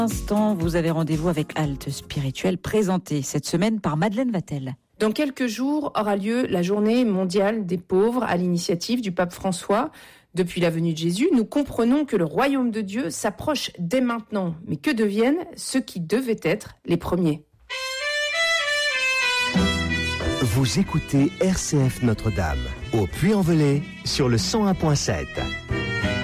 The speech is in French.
Instant, vous avez rendez-vous avec Halte Spirituelle, présentée cette semaine par Madeleine Vatel. Dans quelques jours aura lieu la journée mondiale des pauvres à l'initiative du pape François. Depuis la venue de Jésus, nous comprenons que le royaume de Dieu s'approche dès maintenant. Mais que deviennent ceux qui devaient être les premiers ? Vous écoutez RCF Notre-Dame, au Puy-en-Velay, sur le 101.7.